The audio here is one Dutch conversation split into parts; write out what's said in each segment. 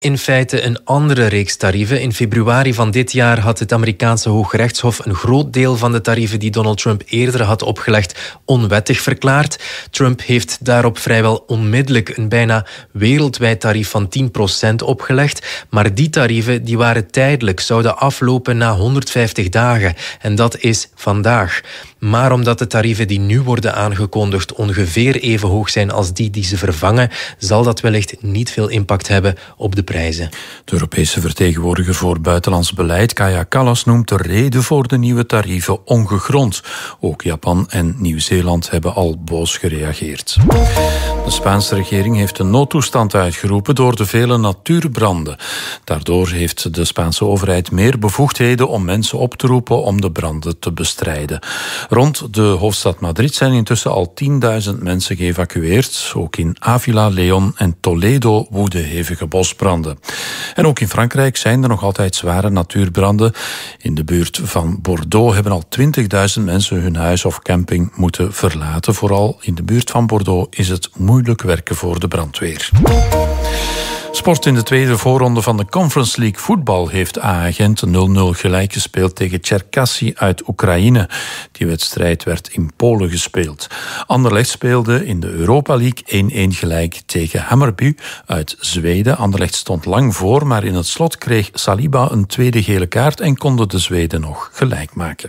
In feite een andere reeks tarieven. In februari van dit jaar had het Amerikaanse Hooggerechtshof een groot deel van de tarieven die Donald Trump eerder had opgelegd onwettig verklaard. Trump heeft daarop vrijwel onmiddellijk een bijna wereldwijd tarief van 10% opgelegd. Maar die tarieven die waren tijdelijk, zouden aflopen na 150 dagen. En dat is vandaag. Maar omdat de tarieven die nu worden aangekondigd ongeveer even hoog zijn als die ze vervangen, zal dat wellicht niet veel impact hebben op de prijzen. De Europese vertegenwoordiger voor buitenlands beleid, Kaja Kallas, noemt de reden voor de nieuwe tarieven ongegrond. Ook Japan en Nieuw-Zeeland hebben al boos gereageerd. De Spaanse regering heeft een noodtoestand uitgeroepen door de vele natuurbranden. Daardoor heeft de Spaanse overheid meer bevoegdheden om mensen op te roepen om de branden te bestrijden. Rond de hoofdstad Madrid zijn intussen al 10.000 mensen geëvacueerd. Ook in Ávila, León en Toledo woeden hevige bosbranden. En ook in Frankrijk zijn er nog altijd zware natuurbranden. In de buurt van Bordeaux hebben al 20.000 mensen hun huis of camping moeten verlaten. Vooral in de buurt van Bordeaux is het moeilijk werken voor de brandweer. Sport. In de tweede voorronde van de Conference League voetbal heeft A-Gent 0-0 gelijk gespeeld tegen Cherkasy uit Oekraïne. Die wedstrijd werd in Polen gespeeld. Anderlecht speelde in de Europa League 1-1 gelijk tegen Hammarby uit Zweden. Anderlecht stond lang voor, maar in het slot kreeg Saliba een tweede gele kaart en konden de Zweden nog gelijk maken.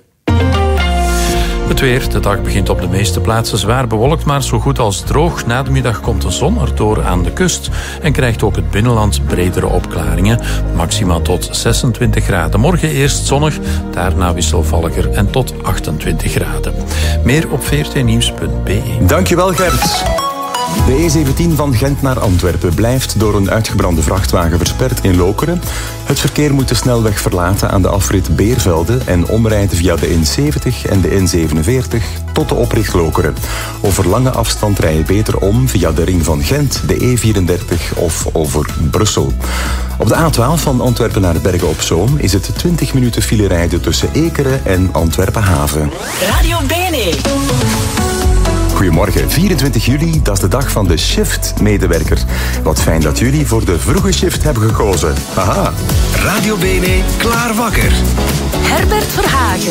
Het weer. De dag begint op de meeste plaatsen zwaar bewolkt, maar zo goed als droog. Na de middag komt de zon erdoor aan de kust en krijgt ook het binnenland bredere opklaringen. Maxima tot 26 graden. Morgen eerst zonnig, daarna wisselvalliger en tot 28 graden. Meer op vrtnieuws.be. Dankjewel, Gert. De E17 van Gent naar Antwerpen blijft door een uitgebrande vrachtwagen versperd in Lokeren. Het verkeer moet de snelweg verlaten aan de afrit Beervelde en omrijden via de N70 en de N47 tot de oprit Lokeren. Over lange afstand rij je beter om via de ring van Gent, de E34 of over Brussel. Op de A12 van Antwerpen naar Bergen op Zoom is het 20 minuten file rijden tussen Ekeren en Antwerpen Haven. Radio BNE. Goedemorgen, 24 juli, dat is de dag van de shift-medewerker. Wat fijn dat jullie voor de vroege shift hebben gekozen. Haha. Radio BNE, klaar wakker. Herbert Verhagen.